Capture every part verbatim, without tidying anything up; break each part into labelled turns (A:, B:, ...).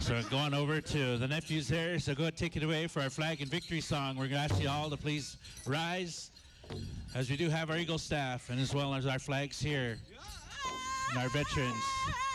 A: So going over to the nephews there, so go ahead, take it away for our flag and victory song. We're going to ask you all to please rise as we do have our Eagle staff and as well as our flags here and our veterans.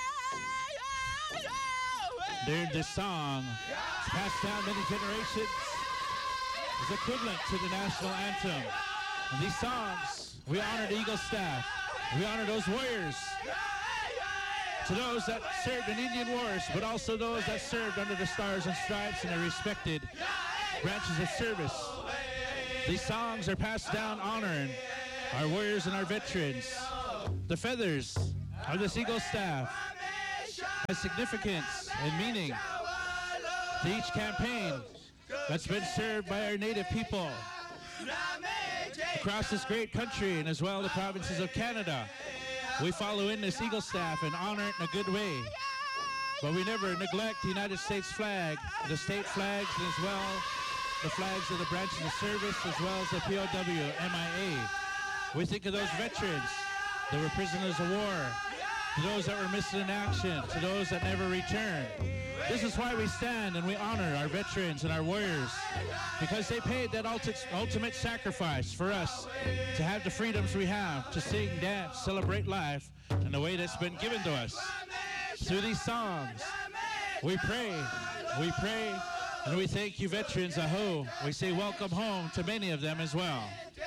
A: During this song, it's passed down many generations, is equivalent to the national anthem. And these songs, we honor the Eagle staff. We honor those warriors. To those that served in Indian wars, but also those that served under the Stars and Stripes in their respected branches of service. These songs are passed down honoring our warriors and our veterans. The feathers of this Eagle staff has significance and meaning to each campaign that's been served by our native people across this great country and as well the provinces of Canada. We follow in this Eagle staff and honor it in a good way. But we never neglect the United States flag, the state flags, and as well the flags of the branches of service, as well as the P O W, M I A. We think of those veterans that were prisoners of war, to those that were missing in action, to those that never returned. This is why we stand and we honor our veterans and our warriors, because they paid that ulti- ultimate sacrifice for us to have the freedoms we have, to sing, dance, celebrate life in the way that's been given to us. Through these songs, we pray, we pray, and we thank you veterans, aho. We say welcome home to many of them as well.